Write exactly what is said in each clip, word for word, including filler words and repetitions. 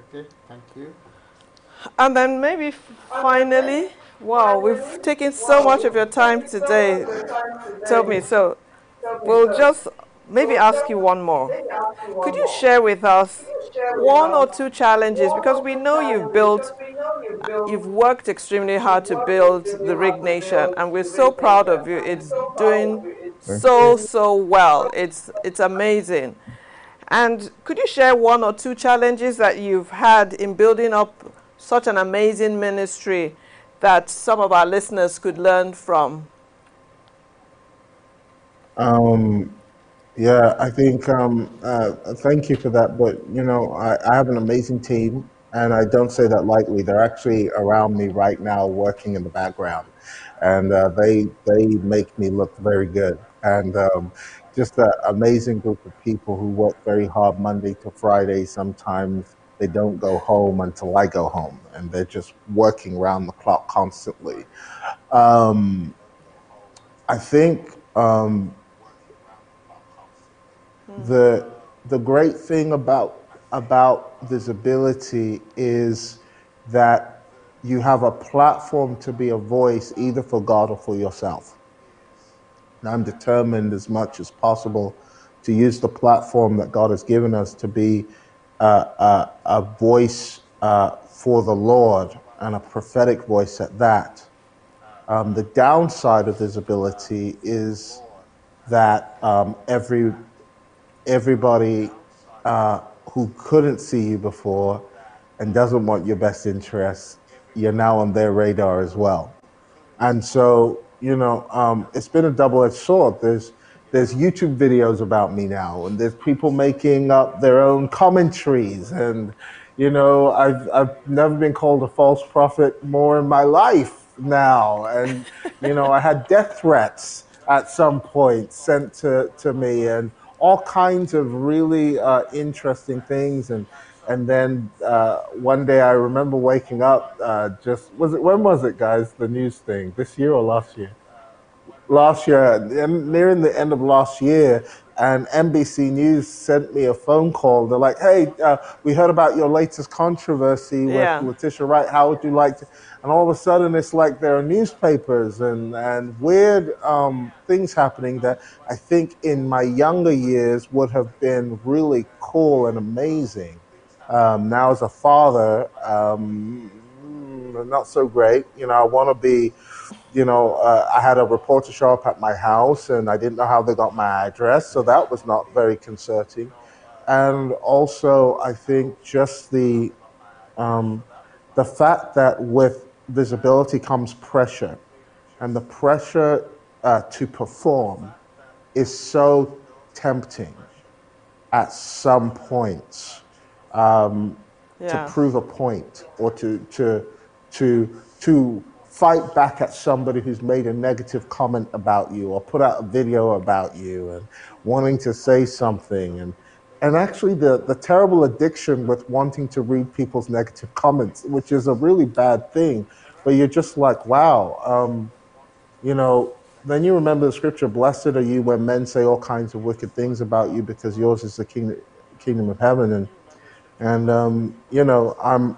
Okay, thank you. And then maybe finally, wow, we've taken so much of your time today, Toby. So we'll just maybe ask you one more. Could you share with us one or two challenges? Because we know you've built, you've worked extremely hard to build the Rig Nation, and we're so proud of you. It's doing Thank you. so, so well. It's, it's amazing. And could you share one or two challenges that you've had in building up such an amazing ministry that some of our listeners could learn from? Um, yeah, I think, um, uh, thank you for that. But, you know, I, I have an amazing team, and I don't say that lightly. They're actually around me right now working in the background, and uh, they, they make me look very good. And um, just an amazing group of people who work very hard Monday to Friday. Sometimes they don't go home until I go home, and they're just working around the clock constantly. Um, I think um, the the great thing about about visibility is that you have a platform to be a voice either for God or for yourself. And I'm determined as much as possible to use the platform that God has given us to be uh, a, a voice uh, for the Lord, and a prophetic voice at that. Um, the downside of visibility is that um, every everybody uh, who couldn't see you before and doesn't want your best interests, you're now on their radar as well. And so, you know, um, it's been a double-edged sword. There's there's YouTube videos about me now, and there's people making up their own commentaries, and you know, I've I've never been called a false prophet more in my life now, and you know, I had death threats at some point sent to to me, and all kinds of really uh, interesting things, and and then uh, one day I remember waking up. Uh, just was it when was it, guys? The news thing this year or last year? Last year, and nearing the end of last year, and N B C News sent me a phone call. They're like, "Hey, uh, we heard about your latest controversy with Yeah. Letitia Wright. How would you like to?" And all of a sudden, it's like there are newspapers and and weird um, things happening that I think in my younger years would have been really cool and amazing. Um, now, as a father, um, not so great. You know, I want to be you know, uh, I had a reporter show up at my house, and I didn't know how they got my address, so that was not very concerning. And also, I think just the um, the fact that with visibility comes pressure, and the pressure uh, to perform is so tempting at some points, um, to Yeah. prove a point, or to to to to fight back at somebody who's made a negative comment about you or put out a video about you and wanting to say something, and and actually the the terrible addiction with wanting to read people's negative comments, which is a really bad thing. But you're just like, wow, um, you know, then you remember the scripture, blessed are you when men say all kinds of wicked things about you, because yours is the kingdom, kingdom of heaven. And, and um, you know, I'm,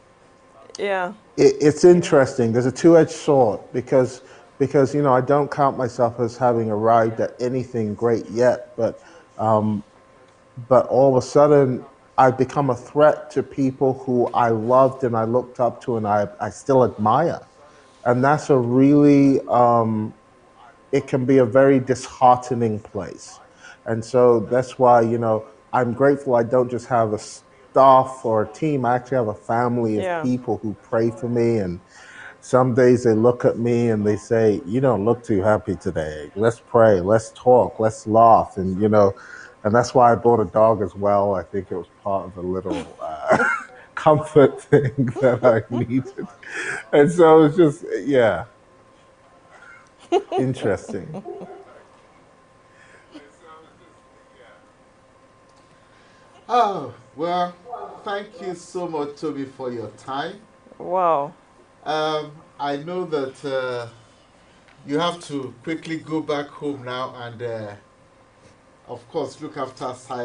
Yeah. it, it's interesting. There's a two-edged sword, because, because, you know, I don't count myself as having arrived at anything great yet, but, um, but all of a sudden I've become a threat to people who I loved and I looked up to and I, I still admire. And that's a really, um, it can be a very disheartening place. And so that's why, you know, I'm grateful I don't just have a staff or a team. I actually have a family of Yeah. people who pray for me. And some days they look at me and they say, you don't look too happy today. Let's pray, let's talk, let's laugh. And, you know, and that's why I bought a dog as well. I think it was part of a little uh, comfort thing that I needed. And so it's just, yeah, interesting. Oh, well, thank you so much, Toby, for your time. Wow. Um, I know that uh, you have to quickly go back home now and, uh, of course, look after Simon.